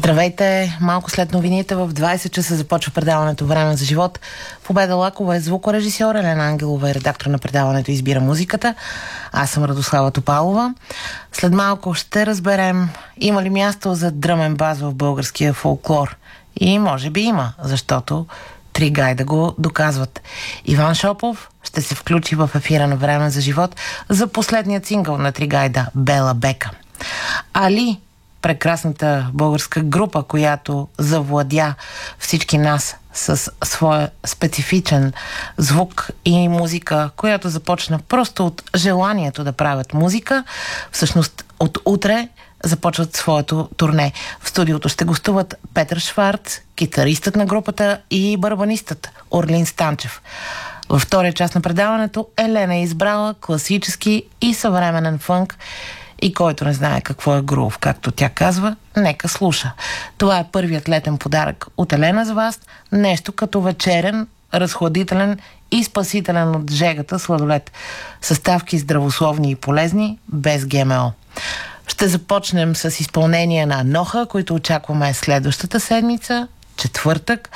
Здравейте! Малко след новините в 20 часа започва предаването "Време за живот". Победа Лакова е звукорежисьор, Елена Ангелова е редактор на предаването "Избира музиката". Аз съм Радослава Топалова. След малко ще разберем има ли място за дръмен бас в българския фолклор. И може би има, защото Три гайда го доказват. Иван Шопов ще се включи в ефира на "Време за живот" за последният сингъл на Три гайда "Бела Бека". Али, прекрасната българска група, която завладя всички нас с своя специфичен звук и музика, която започна просто от желанието да правят музика, всъщност от утре започват своето турне. В студиото ще гостуват Петър Шварц, китаристът на групата, и барабанистът Орлин Станчев. Във втория част на предаването Елена е избрала класически и съвременен фънк, и който не знае какво е грув, както тя казва, нека слуша. Това е първият летен подарък от Елена за вас. Нещо като вечерен, разхладителен и спасителен от жегата сладолед. Съставки здравословни и полезни, без ГМО. Ще започнем с изпълнение на Ноха, които очакваме следващата седмица, четвъртък,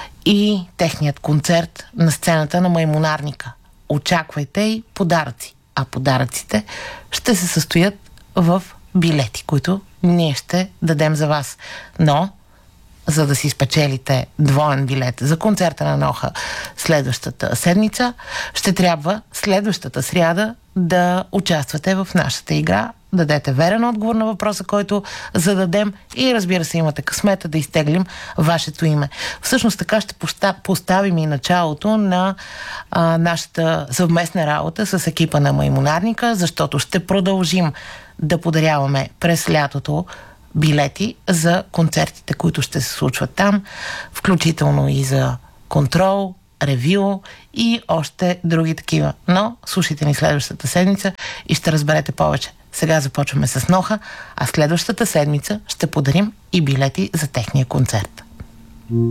и техният концерт на сцената на Маймунарника. Очаквайте и подаръци. А подаръците ще се състоят в билети, които ние ще дадем за вас. Но, за да си спечелите двоен билет за концерта на Ноха следващата седмица, ще трябва следващата сряда да участвате в нашата игра, дадете верен отговор на въпроса, който зададем, и разбира се, имате късмета да изтеглим вашето име. Всъщност така ще поставим и началото на нашата съвместна работа с екипа на Маймунарника, защото ще продължим да подаряваме през лятото билети за концертите, които ще се случват там, включително и за Контрол, Ревю и още други такива. Но слушайте ни следващата седмица и ще разберете повече. Сега започваме с Ноха, а следващата седмица ще подарим и билети за техния концерт.